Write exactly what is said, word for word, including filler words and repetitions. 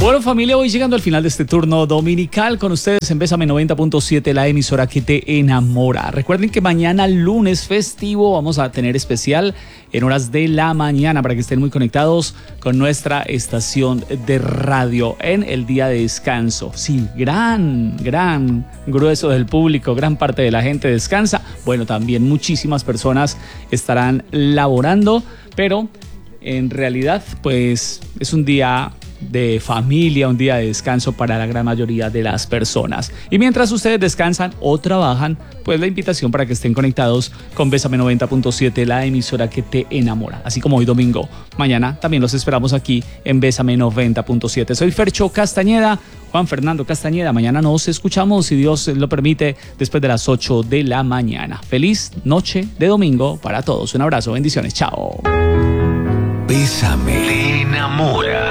Bueno, familia, voy llegando al final de este turno dominical con ustedes en Bésame noventa punto siete, la emisora que te enamora. Recuerden que mañana lunes festivo vamos a tener especial en horas de la mañana para que estén muy conectados con nuestra estación de radio en el día de descanso. Sí, gran, gran grueso del público, gran parte de la gente descansa. Bueno, también muchísimas personas estarán laborando, pero en realidad pues es un día de familia, un día de descanso para la gran mayoría de las personas. Y mientras ustedes descansan o trabajan, pues la invitación para que estén conectados con Bésame noventa punto siete, la emisora que te enamora. Así como hoy domingo, mañana también los esperamos aquí en Bésame noventa punto siete. Soy Fercho Castañeda, Juan Fernando Castañeda. Mañana nos escuchamos, si Dios lo permite, después de las ocho de la mañana. Feliz noche de domingo para todos. Un abrazo, bendiciones, chao. Bésame, te enamora.